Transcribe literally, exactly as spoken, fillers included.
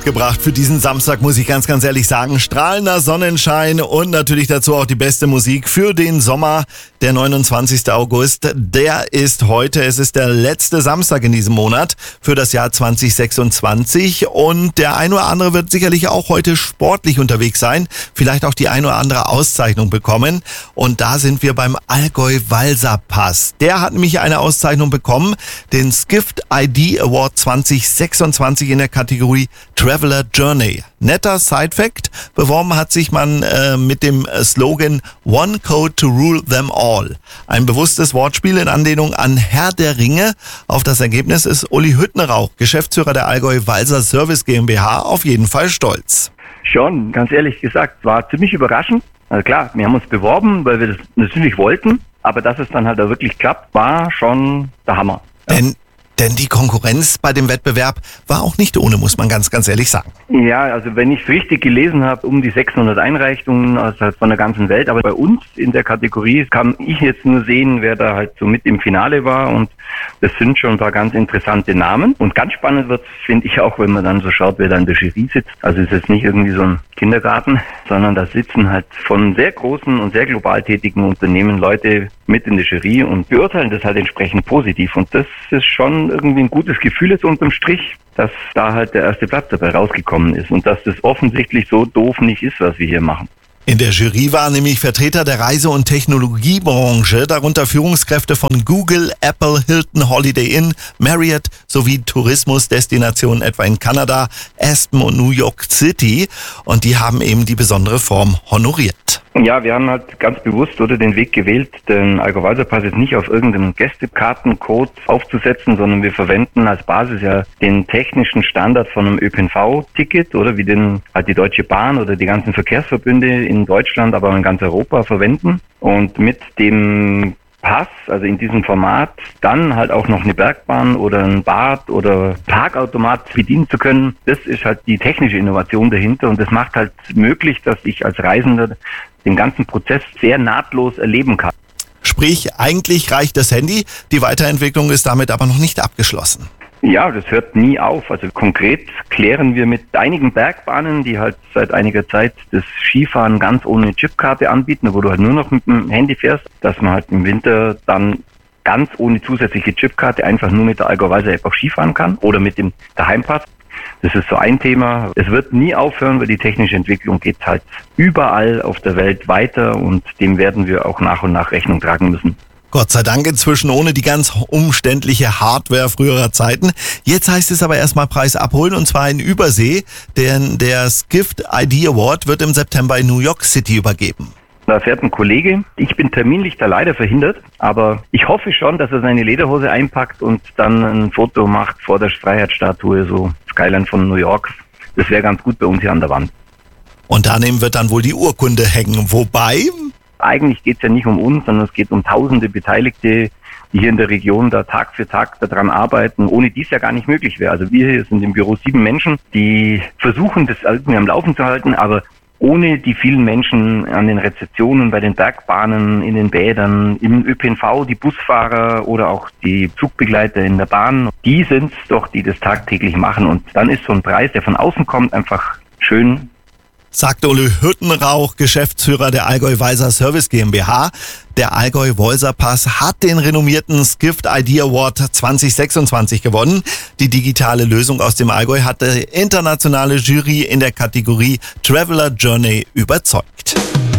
Gebracht für diesen Samstag, muss ich ganz, ganz ehrlich sagen. Strahlender Sonnenschein und natürlich dazu auch die beste Musik für den Sommer. Der neunundzwanzigster August, der ist heute. Es ist der letzte Samstag in diesem Monat für das Jahr zwanzig sechsundzwanzig. Und der ein oder andere wird sicherlich auch heute sportlich unterwegs sein. Vielleicht auch die ein oder andere Auszeichnung bekommen. Und da sind wir beim Allgäu-Walser-Pass. Der hat nämlich eine Auszeichnung bekommen. Den Skift I D Award zwanzig sechsundzwanzig in der Kategorie Traveler Journey. Netter Side-Fact, beworben hat sich man äh, mit dem Slogan One Code to Rule Them All. Ein bewusstes Wortspiel in Anlehnung an Herr der Ringe. Auf das Ergebnis ist Uli Hüttenrauch, Geschäftsführer der Allgäu-Walser Service GmbH, auf jeden Fall stolz. Schon, ganz ehrlich gesagt, war ziemlich überraschend. Also klar, wir haben uns beworben, weil wir das natürlich wollten, aber dass es dann halt auch wirklich klappt, war schon der Hammer. Ja. Denn Denn die Konkurrenz bei dem Wettbewerb war auch nicht ohne, muss man ganz, ganz ehrlich sagen. Ja, also wenn ich es richtig gelesen habe, um die sechshundert Einreichungen also halt von der ganzen Welt. Aber bei uns in der Kategorie kann ich jetzt nur sehen, wer da halt so mit im Finale war. Und das sind schon ein paar ganz interessante Namen. Und ganz spannend wird es, finde ich auch, wenn man dann so schaut, wer da in der Jury sitzt. Also es ist jetzt nicht irgendwie so ein Kindergarten, sondern da sitzen halt von sehr großen und sehr global tätigen Unternehmen Leute mit in der Jury und beurteilen das halt entsprechend positiv. Und das ist schon irgendwie ein gutes Gefühl jetzt unterm Strich, dass da halt der erste Platz dabei rausgekommen ist und dass das offensichtlich so doof nicht ist, was wir hier machen. In der Jury waren nämlich Vertreter der Reise- und Technologiebranche, darunter Führungskräfte von Google, Apple, Hilton, Holiday Inn, Marriott sowie Tourismusdestinationen etwa in Kanada, Aspen und New York City. Und die haben eben die besondere Form honoriert. Ja, wir haben halt ganz bewusst oder den Weg gewählt, den Allgäu-Walser-Pass jetzt nicht auf irgendeinem Gästekartencode aufzusetzen, sondern wir verwenden als Basis ja den technischen Standard von einem Ö P N V-Ticket oder wie den halt die Deutsche Bahn oder die ganzen Verkehrsverbünde in Deutschland, aber auch in ganz Europa verwenden. Und mit dem Pass, also in diesem Format, dann halt auch noch eine Bergbahn oder ein Bad oder Parkautomat bedienen zu können, das ist halt die technische Innovation dahinter und das macht halt möglich, dass ich als Reisender den ganzen Prozess sehr nahtlos erleben kann. Sprich, eigentlich reicht das Handy, die Weiterentwicklung ist damit aber noch nicht abgeschlossen. Ja, das hört nie auf. Also konkret klären wir mit einigen Bergbahnen, die halt seit einiger Zeit das Skifahren ganz ohne Chipkarte anbieten, wo du halt nur noch mit dem Handy fährst, dass man halt im Winter dann ganz ohne zusätzliche Chipkarte einfach nur mit der Allgäu-Walser App auch Skifahren kann oder mit dem Daheimpass. Das ist so ein Thema. Es wird nie aufhören, weil die technische Entwicklung geht halt überall auf der Welt weiter und dem werden wir auch nach und nach Rechnung tragen müssen. Gott sei Dank inzwischen ohne die ganz umständliche Hardware früherer Zeiten. Jetzt heißt es aber erstmal Preis abholen und zwar in Übersee, denn der Skift I D Award wird im September in New York City übergeben. Da fährt ein Kollege. Ich bin terminlich da leider verhindert, aber ich hoffe schon, dass er seine Lederhose einpackt und dann ein Foto macht vor der Freiheitsstatue, so Skyline von New York. Das wäre ganz gut bei uns hier an der Wand. Und daneben wird dann wohl die Urkunde hängen, wobei... Eigentlich geht es ja nicht um uns, sondern es geht um tausende Beteiligte, die hier in der Region da Tag für Tag daran arbeiten, ohne dies ja gar nicht möglich wäre. Also wir hier sind im Büro sieben Menschen, die versuchen, das irgendwie am Laufen zu halten, aber ohne die vielen Menschen an den Rezeptionen, bei den Bergbahnen, in den Bädern, im Ö P N V, die Busfahrer oder auch die Zugbegleiter in der Bahn, die sind es doch, die das tagtäglich machen. Und dann ist so ein Preis, der von außen kommt, einfach schön. Sagt Uli Hüttenrauch, Geschäftsführer der Allgäu-Walser Service GmbH. Der Allgäu-Walser-Pass hat den renommierten Skift I D Award zwanzig sechsundzwanzig gewonnen. Die digitale Lösung aus dem Allgäu hat die internationale Jury in der Kategorie Traveler Journey überzeugt.